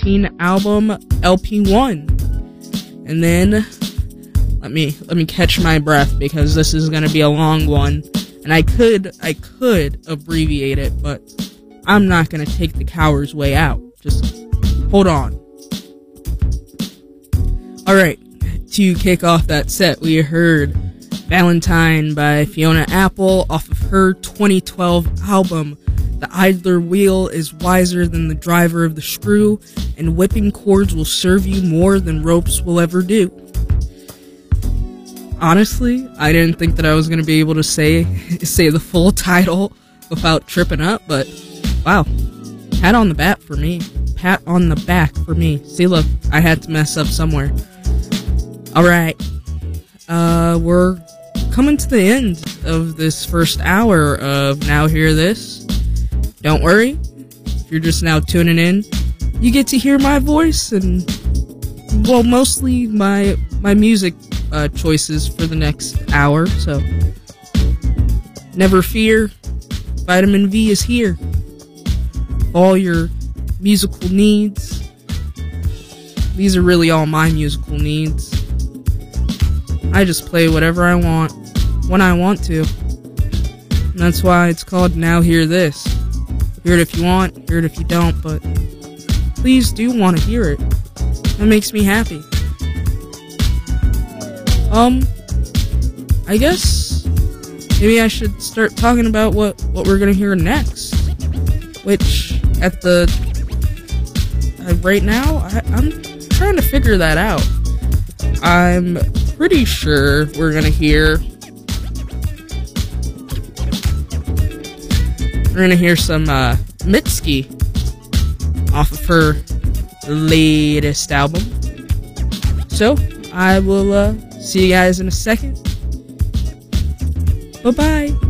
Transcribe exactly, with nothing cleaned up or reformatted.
thirteen album L P one. And then let me let me catch my breath because this is gonna be a long one. And I could I could abbreviate it, but I'm not gonna take the coward's way out. Just hold on. Alright, to kick off that set, we heard Valentine by Fiona Apple off of her twenty twelve album. The idler wheel is wiser than the driver of the screw, and whipping cords will serve you more than ropes will ever do. Honestly, I didn't think that I was going to be able to say say the full title without tripping up, but wow. Pat on the back for me. Pat on the back for me. See, look, I had to mess up somewhere. Alright. Uh, we're coming to the end of this first hour of Now Hear This. Don't worry, if you're just now tuning in, you get to hear my voice and, well, mostly my my music uh, choices for the next hour, so never fear, Vitamin V is here. All your musical needs, these are really all my musical needs. I just play whatever I want, when I want to, and that's why it's called Now Hear This. Hear it if you want, hear it if you don't, but please do want to hear it. That makes me happy. Um, I guess maybe I should start talking about what, what we're gonna hear next. Which, at the... Uh, right now, I, I'm trying to figure that out. I'm pretty sure we're gonna hear... We're gonna hear some uh, Mitski off of her latest album. So, I will uh, see you guys in a second. Bye-bye.